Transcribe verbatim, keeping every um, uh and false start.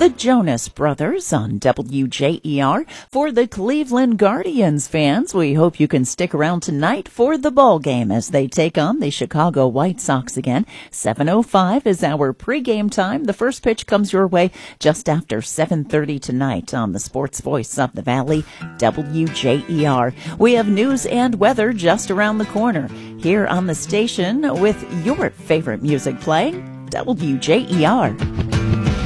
the Jonas Brothers on W J E R. For the Cleveland Guardians fans, we hope you can stick around tonight for the ball game as they take on the Chicago White Sox again. seven oh five is our pregame time. The first pitch comes your way just after seven thirty tonight on the Sports Voice of the Valley, W J E R. We have news and weather just around the corner here on the station with your favorite music playing, W J E R.